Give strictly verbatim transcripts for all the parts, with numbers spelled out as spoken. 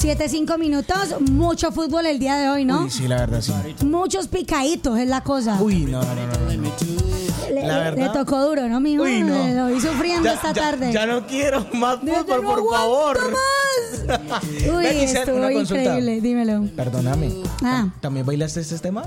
siete, cinco minutos, mucho fútbol el día de hoy, ¿no? Uy, sí, la verdad, sí. Muchos picaditos es la cosa. Uy, no, no, no, no, no. Le, La verdad. le tocó duro, ¿no, mijo? Uy, no. Lo vi sufriendo Ya, esta ya, tarde. ya no quiero más Yo fútbol, no por favor. más. Uy, Ve, Giselle, estuvo una consulta. increíble, dímelo. Perdóname. Ah. ¿También bailaste este tema?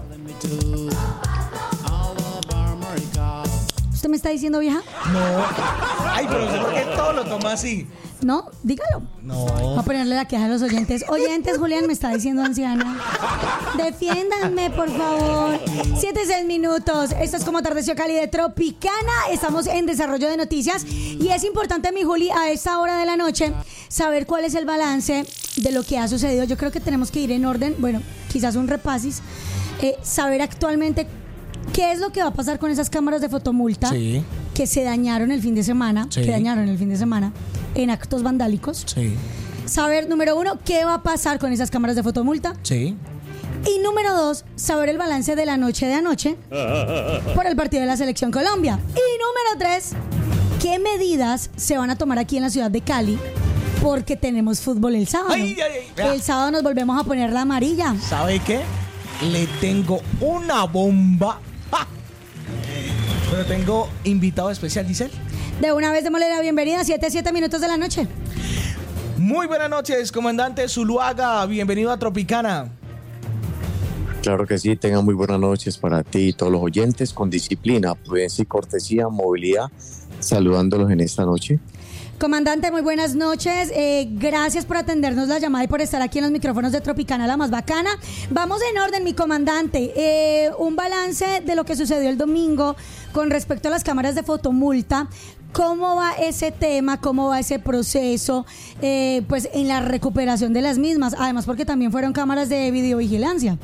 ¿Usted me está diciendo vieja? No. Ay, pero sé por qué todo lo toma así. No, dígalo. No. Voy a ponerle la queja a los oyentes. Oyentes, Julián me está diciendo anciana. Defiéndanme, por favor. Siete, seis minutos. Esto es como Atardeció Cali de Tropicana. Estamos en desarrollo de noticias. Y es importante, mi Juli, a esta hora de la noche, saber cuál es el balance de lo que ha sucedido. Yo creo que tenemos que ir en orden. Bueno, quizás un repasis. Eh, saber actualmente qué es lo que va a pasar con esas cámaras de fotomulta. Sí. Que se dañaron el fin de semana. Sí. Que dañaron el fin de semana en actos vandálicos. Sí. Saber, número uno, qué va a pasar con esas cámaras de fotomulta. Sí. Y número dos, saber el balance de la noche de anoche por el partido de la Selección Colombia. Y número tres, qué medidas se van a tomar aquí en la ciudad de Cali porque tenemos fútbol el sábado. Ay, ay, ay, vea. El sábado nos volvemos a poner la amarilla. ¿Sabe qué? Le tengo una bomba. ¡Ja! Pero tengo invitado especial, Giselle. De una vez démosle la bienvenida, siete, siete minutos de la noche. Muy buenas noches, comandante Zuluaga. Bienvenido a Tropicana. Claro que sí, tengan muy buenas noches para ti y todos los oyentes, con disciplina, prudencia y cortesía, movilidad, saludándolos en esta noche. Comandante, muy buenas noches. Eh, gracias por atendernos la llamada y por estar aquí en los micrófonos de Tropicana, la más bacana. Vamos en orden, mi comandante. Eh, un balance de lo que sucedió el domingo con respecto a las cámaras de fotomulta. ¿Cómo va ese tema? ¿Cómo va ese proceso? Eh, pues en la recuperación de las mismas. Además, porque también fueron cámaras de videovigilancia.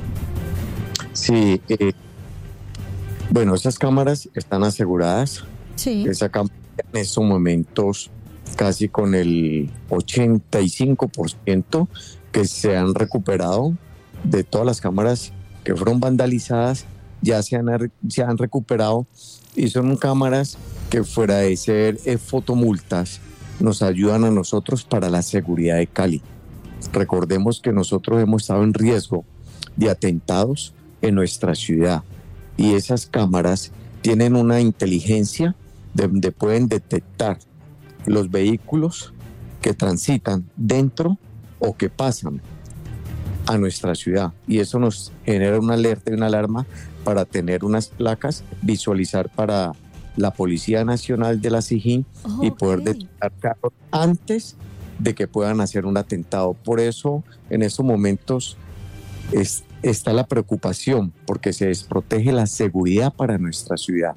Sí, eh, bueno, esas cámaras están aseguradas. Sí. Esa cámara en estos momentos casi con el ochenta y cinco por ciento que se han recuperado de todas las cámaras que fueron vandalizadas, ya se han, se han recuperado y son cámaras que fuera de ser eh, fotomultas nos ayudan a nosotros para la seguridad de Cali. Recordemos que nosotros hemos estado en riesgo de atentados en nuestra ciudad y esas cámaras tienen una inteligencia donde pueden detectar los vehículos que transitan dentro o que pasan a nuestra ciudad y eso nos genera una alerta y una alarma para tener unas placas, visualizar para la Policía Nacional de la SIJIN oh, y poder okay. detectar carros antes de que puedan hacer un atentado. Por eso en estos momentos es, está la preocupación porque se desprotege la seguridad para nuestra ciudad.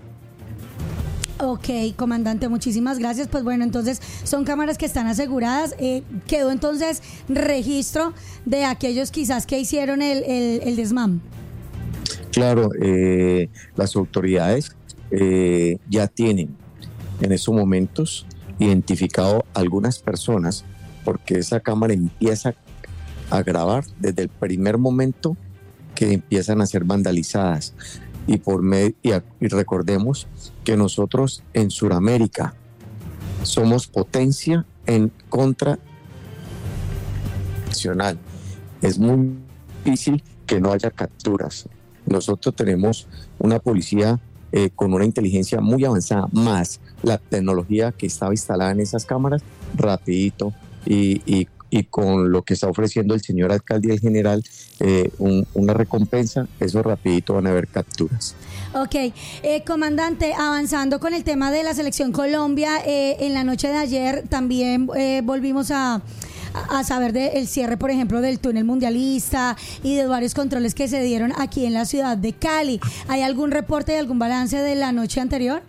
Ok, comandante, muchísimas gracias. Pues bueno, entonces son cámaras que están aseguradas. Eh, quedó entonces registro de aquellos quizás que hicieron el, el, el desmam. Claro, eh, las autoridades eh, ya tienen en estos momentos identificado algunas personas porque esa cámara empieza a grabar desde el primer momento que empiezan a ser vandalizadas. Y, por medio, y, y recordemos que nosotros en Sudamérica somos potencia en contra nacional. Es muy difícil que no haya capturas. Nosotros tenemos una policía eh, con una inteligencia muy avanzada, más la tecnología que estaba instalada en esas cámaras, rapidito y, y y con lo que está ofreciendo el señor alcalde y el general, eh, un, una recompensa, eso rapidito van a haber capturas. Ok, eh, comandante, avanzando con el tema de la Selección Colombia, eh, en la noche de ayer también eh, volvimos a... a saber del cierre, por ejemplo, del túnel mundialista y de varios controles que se dieron aquí en la ciudad de Cali. ¿Hay algún reporte y algún balance de la noche anterior?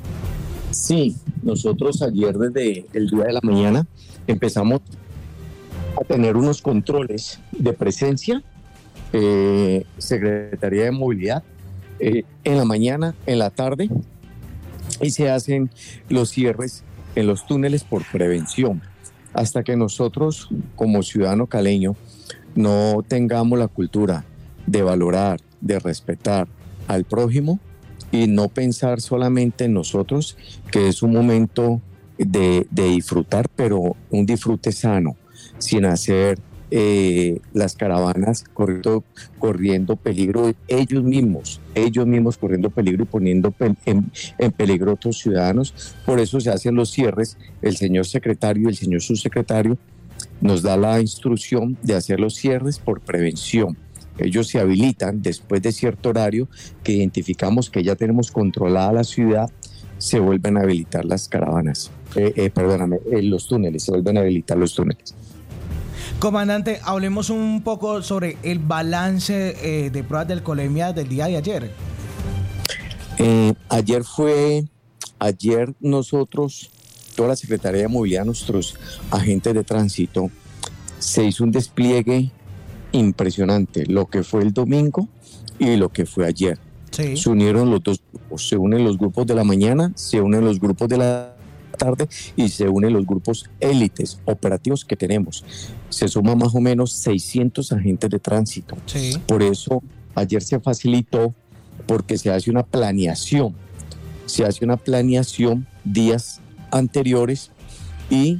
Sí, nosotros ayer desde el día de la mañana empezamos a tener unos controles de presencia, eh, Secretaría de Movilidad, eh, en la mañana, en la tarde, y se hacen los cierres en los túneles por prevención, hasta que nosotros, como ciudadano caleño, no tengamos la cultura de valorar, de respetar al prójimo y no pensar solamente en nosotros, que es un momento de, de disfrutar, pero un disfrute sano, sin hacer eh, las caravanas corriendo, corriendo peligro ellos mismos, ellos mismos corriendo peligro y poniendo pe- en, en peligro a otros ciudadanos. Por eso se hacen los cierres. El señor secretario y el señor subsecretario nos da la instrucción de hacer los cierres por prevención. Ellos se habilitan después de cierto horario que identificamos que ya tenemos controlada la ciudad, se vuelven a habilitar las caravanas, eh, eh, perdóname, eh, los túneles, se vuelven a habilitar los túneles. Comandante, hablemos un poco sobre el balance eh, de pruebas de alcoholemia del día de ayer. Eh, ayer fue, ayer nosotros, toda la Secretaría de Movilidad, nuestros agentes de tránsito, se hizo un despliegue impresionante, lo que fue el domingo y lo que fue ayer. Sí. Se unieron los dos grupos, se unen los grupos de la mañana, se unen los grupos de la tarde y se unen los grupos élites operativos que tenemos. Se suman más o menos seiscientos agentes de tránsito. Sí. Por eso ayer se facilitó, porque se hace una planeación, se hace una planeación días anteriores y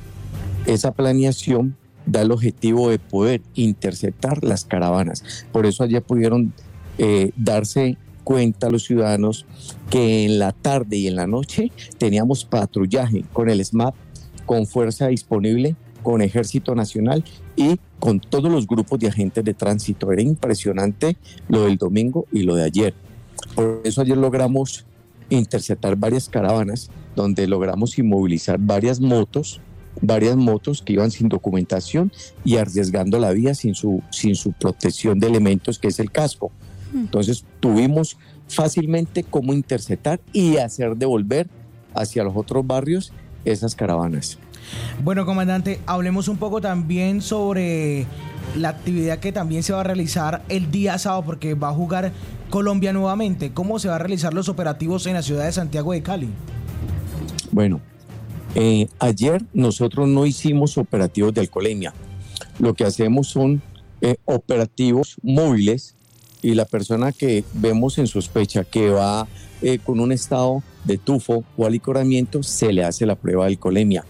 esa planeación da el objetivo de poder interceptar las caravanas. Por eso ayer pudieron eh, darse cuenta los ciudadanos que en la tarde y en la noche teníamos patrullaje con el SMAP, con fuerza disponible, con Ejército Nacional y con todos los grupos de agentes de tránsito. Era impresionante lo del domingo y lo de ayer. Por eso ayer logramos interceptar varias caravanas, donde logramos inmovilizar varias motos, varias motos que iban sin documentación y arriesgando la vía sin su, sin su protección de elementos, que es el casco. Entonces tuvimos fácilmente cómo interceptar y hacer devolver hacia los otros barrios esas caravanas. Bueno, comandante, hablemos un poco también sobre la actividad que también se va a realizar el día sábado, porque va a jugar Colombia nuevamente. ¿Cómo se va a realizar los operativos en la ciudad de Santiago de Cali? Bueno, eh, ayer nosotros no hicimos operativos de alcoholemia. Lo que hacemos son eh, operativos móviles, y la persona que vemos en sospecha que va eh, con un estado de tufo o alicoramiento, se le hace la prueba de alcoholemia.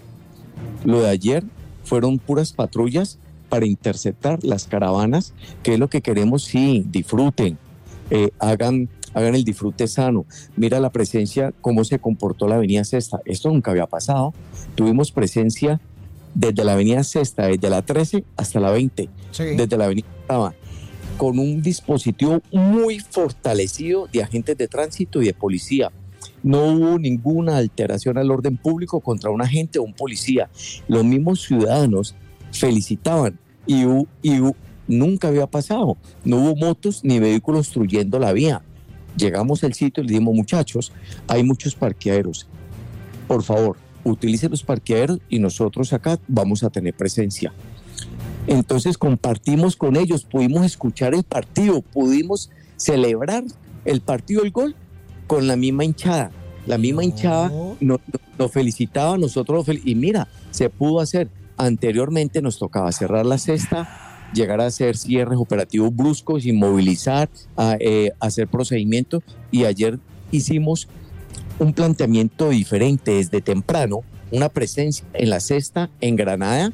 Lo de ayer fueron puras patrullas para interceptar las caravanas, que es lo que queremos. Sí, disfruten, eh, hagan, hagan el disfrute sano. Mira la presencia, cómo se comportó la avenida Sexta. Esto nunca había pasado. Tuvimos presencia desde la avenida Sexta, desde la trece hasta la veinte, sí. Desde la avenida Octava, con un dispositivo muy fortalecido de agentes de tránsito y de policía. No hubo ninguna alteración al orden público contra un agente o un policía. Los mismos ciudadanos felicitaban y, y nunca había pasado. No hubo motos ni vehículos obstruyendo la vía. Llegamos al sitio y le dijimos, muchachos, hay muchos parqueaderos. Por favor, utilicen los parqueaderos y nosotros acá vamos a tener presencia. Entonces compartimos con ellos, pudimos escuchar el partido, pudimos celebrar el partido del gol con la misma hinchada. La misma hinchada nos, nos felicitaba, nosotros lo fel- y mira, se pudo hacer. Anteriormente nos tocaba cerrar la Sexta, llegar a hacer cierres operativos bruscos, inmovilizar, a, eh, hacer procedimientos, y ayer hicimos un planteamiento diferente desde temprano, una presencia en la Sexta, en Granada,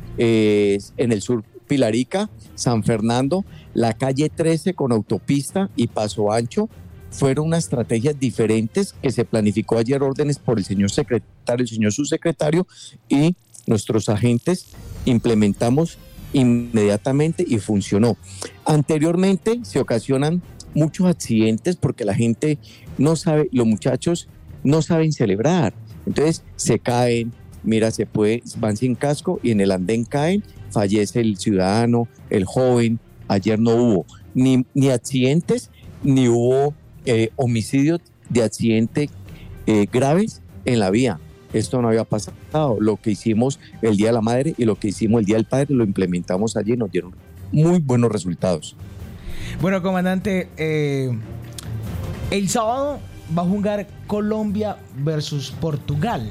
Eh, en el sur Pilarica, San Fernando, la calle trece con autopista y Paso Ancho. Fueron unas estrategias diferentes que se planificó ayer, órdenes por el señor secretario, el señor subsecretario, y nuestros agentes implementamos inmediatamente y funcionó. Anteriormente se ocasionan muchos accidentes porque la gente no sabe, los muchachos no saben celebrar, entonces se caen. Mira, se puede, van sin casco y en el andén caen, fallece el ciudadano, el joven. Ayer no hubo ni, ni accidentes, ni hubo eh, homicidios de accidentes eh, graves en la vía. Esto no había pasado. Lo que hicimos el Día de la Madre y lo que hicimos el Día del Padre lo implementamos ayer y nos dieron muy buenos resultados. Bueno, comandante, eh, el sábado va a jugar Colombia versus Portugal.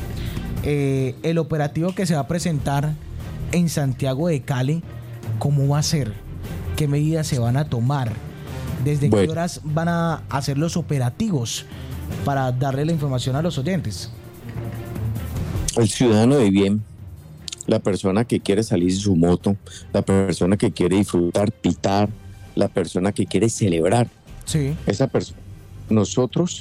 Eh, el operativo que se va a presentar en Santiago de Cali, ¿cómo va a ser? ¿Qué medidas se van a tomar? ¿Desde bueno. qué horas van a hacer los operativos para darle la información a los oyentes? El ciudadano de bien la persona que quiere salir en su moto, la persona que quiere disfrutar, pitar, la persona que quiere celebrar. Sí. Esa persona, nosotros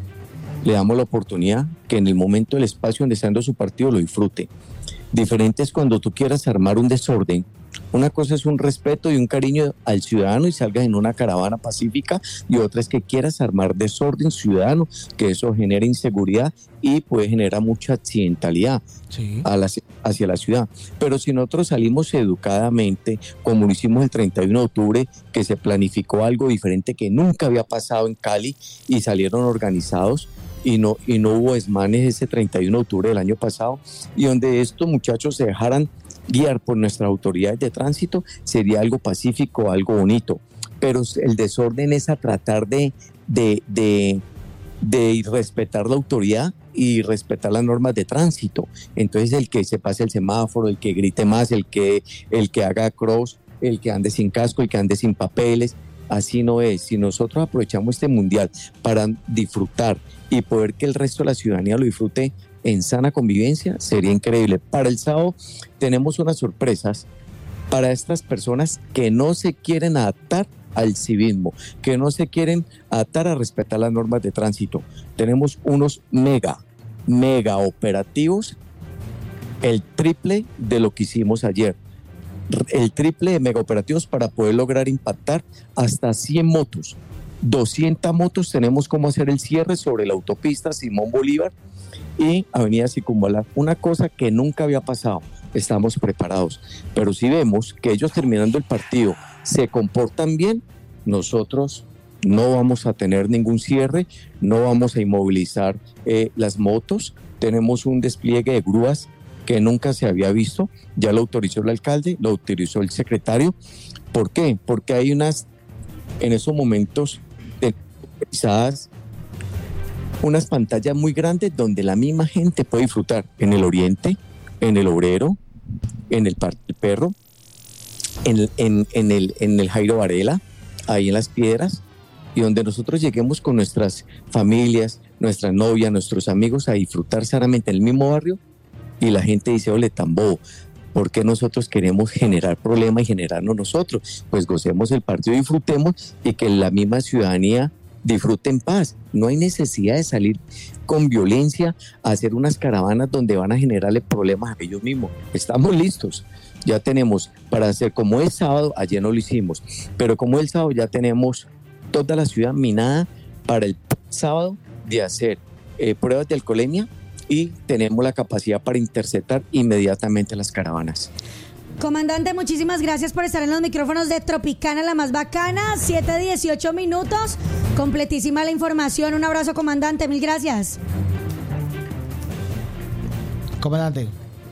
le damos la oportunidad que en el momento del espacio donde está dando su partido lo disfrute. Diferente es cuando tú quieras armar un desorden. Una cosa es un respeto y un cariño al ciudadano y salgas en una caravana pacífica, y otra es que quieras armar desorden ciudadano, que eso genera inseguridad y puede generar mucha accidentalidad Sí. a la, hacia la ciudad. Pero si nosotros salimos educadamente, como lo hicimos el treinta y uno de octubre, que se planificó algo diferente que nunca había pasado en Cali y salieron organizados, y no, y no hubo desmanes ese treinta y uno de octubre del año pasado, y donde estos muchachos se dejaran guiar por nuestras autoridades de tránsito, sería algo pacífico, algo bonito. Pero el desorden es a tratar de, de, de, de respetar la autoridad y respetar las normas de tránsito. Entonces el que se pase el semáforo, el que grite más, el que, el que haga cross, el que ande sin casco, el que ande sin papeles, así no es. Si nosotros aprovechamos este mundial para disfrutar y poder que el resto de la ciudadanía lo disfrute en sana convivencia, sería increíble. Para el sábado tenemos unas sorpresas para estas personas que no se quieren adaptar al civismo, que no se quieren adaptar a respetar las normas de tránsito. Tenemos unos mega, mega operativos, el triple de lo que hicimos ayer. El triple de mega operativos para poder lograr impactar hasta cien motos. doscientas motos tenemos como hacer el cierre sobre la autopista Simón Bolívar y Avenida Circunvalar, una cosa que nunca había pasado. Estamos preparados, pero si vemos que ellos terminando el partido se comportan bien, nosotros no vamos a tener ningún cierre, no vamos a inmovilizar eh, las motos. Tenemos un despliegue de grúas que nunca se había visto, ya lo autorizó el alcalde, lo autorizó el secretario. ¿Por qué? Porque hay unas, en esos momentos, autorizadas unas pantallas muy grandes donde la misma gente puede disfrutar en el Oriente, en el Obrero, en el Parque del Perro, en, en, en, el, en el Jairo Varela, ahí en Las Piedras, y donde nosotros lleguemos con nuestras familias, nuestras novias, nuestros amigos a disfrutar sanamente en el mismo barrio, y la gente dice, ole, tan bobo, ¿por qué nosotros queremos generar problemas y generarnos nosotros? Pues gocemos el partido, disfrutemos y que la misma ciudadanía disfrute en paz. No hay necesidad de salir con violencia a hacer unas caravanas donde van a generarle problemas a ellos mismos. Estamos listos. Ya tenemos para hacer como el sábado, ayer no lo hicimos, pero como el sábado ya tenemos toda la ciudad minada para el sábado de hacer eh, pruebas de alcoholemia y tenemos la capacidad para interceptar inmediatamente las caravanas. Comandante, muchísimas gracias por estar en los micrófonos de Tropicana, la más bacana. siete dieciocho minutos, completísima la información. Un abrazo, comandante, mil gracias. Comandante.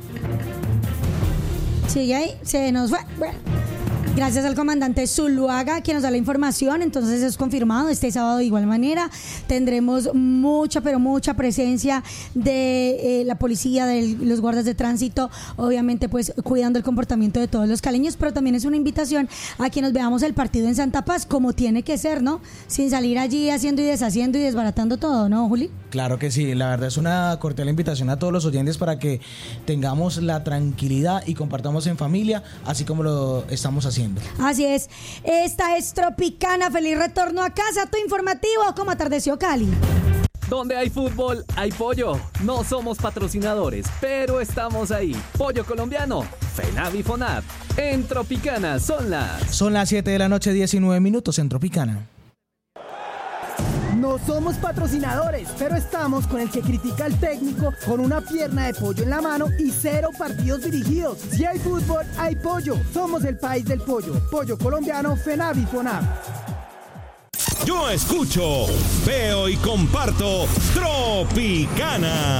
Sigue ahí, se nos fue. Bueno. Gracias al comandante Zuluaga, quien nos da la información. Entonces es confirmado, este sábado de igual manera tendremos mucha, pero mucha presencia de eh, la policía, de los guardas de tránsito, obviamente pues cuidando el comportamiento de todos los caleños, pero también es una invitación a que nos veamos el partido en Santa Paz como tiene que ser, ¿no? Sin salir allí haciendo y deshaciendo y desbaratando todo, ¿no, Juli? Claro que sí, la verdad es una cordial invitación a todos los oyentes para que tengamos la tranquilidad y compartamos en familia, así como lo estamos haciendo. Así es, esta es Tropicana, feliz retorno a casa, tu informativo, como atardeció Cali. Donde hay fútbol, hay pollo. No somos patrocinadores, pero estamos ahí. Pollo colombiano, FENAV y FONAV. En Tropicana son las... Son las siete de la noche, diecinueve minutos en Tropicana. No somos patrocinadores, pero estamos con el que critica al técnico con una pierna de pollo en la mano y cero partidos dirigidos. Si hay fútbol, hay pollo. Somos el país del pollo. Pollo colombiano, FENAV y FONAV. Yo escucho, veo y comparto Tropicana.